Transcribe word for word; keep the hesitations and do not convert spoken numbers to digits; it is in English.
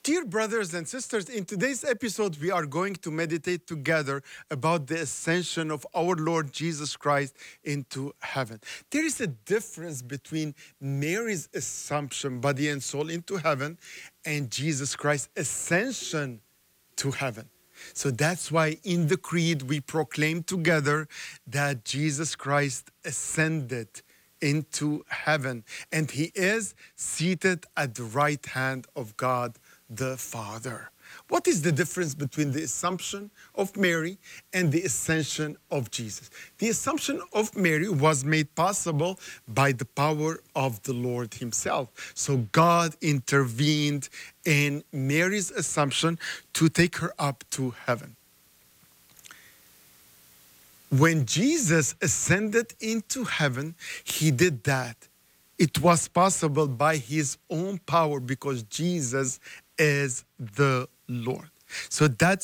Dear brothers and sisters, in today's episode, we are going to meditate together about the ascension of our Lord Jesus Christ into heaven. There is a difference between Mary's assumption, body and soul, into heaven, and Jesus Christ's ascension to heaven. So that's why in the Creed we proclaim together that Jesus Christ ascended into heaven and he is seated at the right hand of God the Father. What is the difference between the assumption of Mary and the ascension of Jesus? The assumption of Mary was made possible by the power of the Lord himself. So God intervened in Mary's assumption to take her up to heaven. When Jesus ascended into heaven, he did that. It was possible by his own power because Jesus is the Lord. So that's